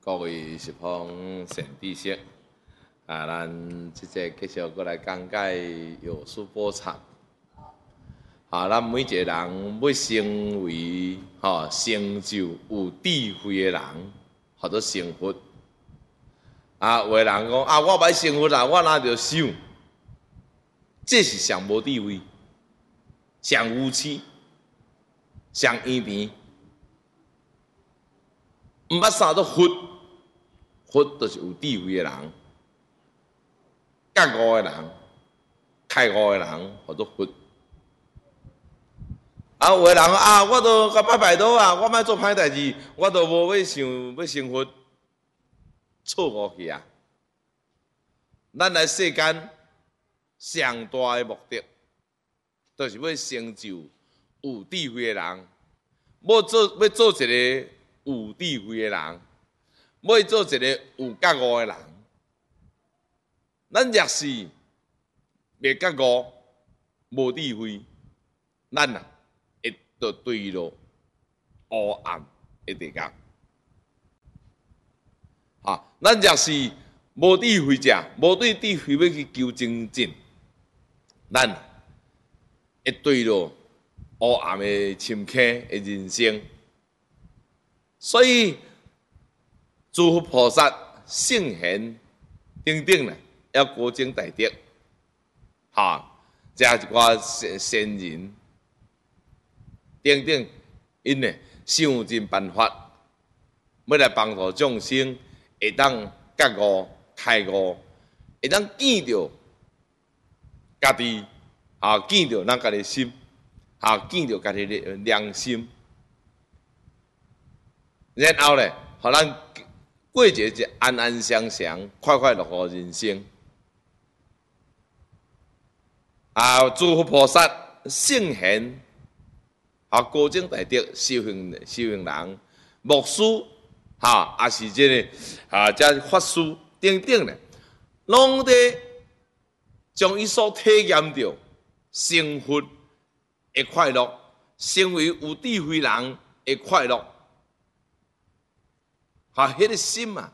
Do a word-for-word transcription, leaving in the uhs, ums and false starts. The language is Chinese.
各位十方善知识，啊，咱即节继续过来讲解有书波场。啊，咱每一个人要成为吼、成就有智慧的人，或者成佛。啊，有的人讲啊，我歹成佛啦，我哪着想？这是上无智慧、上无耻、上圆甜。毋捌啥做佛，佛就是有智慧的人，觉悟的人，开悟的人，或者佛。啊，有的人啊，我都甲拜拜倒啊，我莫做歹代志，我都无要想要成佛，错误去啊！咱来世间上大的目的，就是要成就有智慧的人，要做要做一个有智慧的人，要做一个有觉悟的人。咱若是袂觉悟、无智慧，咱啊会着坠落黑暗的地狱。啊，咱若是无智慧者，无对智慧要去求精进，咱会坠落黑暗的深坑的人生。所以，诸佛菩萨、圣贤等等咧，要高僧大德，哈，这一寡贤贤人等等，因呢想尽办法，要来帮助众生，会当觉悟、开悟，会当见到家己，啊，见到咱家己心，啊，见到家己的良心。然后咧，互咱过一个安安详详、快快乐乐人生。啊，诸佛菩萨、圣贤、啊高僧大德、修行修行人、牧师，哈、啊，也是这个啊，这法师等等咧，拢伫将伊所体验到成佛的快乐，成为有智慧人的快乐。啊，迄个心啊，